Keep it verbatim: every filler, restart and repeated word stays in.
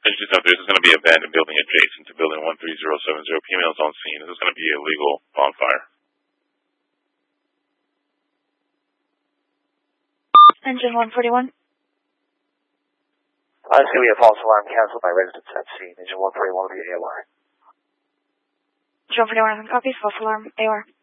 Attention two seven three, this is going to be an abandoned building adjacent to building one three zero seven zero. P M Is on scene. This is going to be a legal bonfire. Engine one forty-one. I see we have false alarm canceled by residents at scene. Engine one forty-one will be A O R. Engine one forty-one, copy, false alarm, A O R.